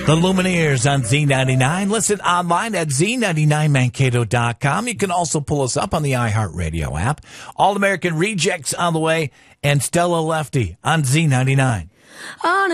The Lumineers on Z99. Listen online at Z99Mankato.com. You can also pull us up on the iHeartRadio app. All American Rejects on the way, and Stella Lefty on Z99.